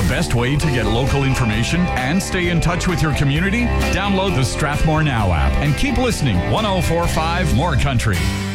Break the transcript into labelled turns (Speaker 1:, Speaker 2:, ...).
Speaker 1: the best way to get local information and stay in touch with your community? Download the Strathmore Now app and keep listening. 104.5 More Country.